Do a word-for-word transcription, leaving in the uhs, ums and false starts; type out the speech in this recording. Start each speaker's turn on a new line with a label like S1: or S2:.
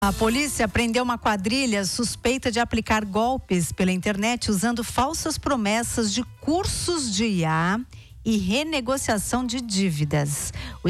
S1: A polícia prendeu uma quadrilha suspeita de aplicar golpes pela internet usando falsas promessas de cursos de I A e renegociação de dívidas. O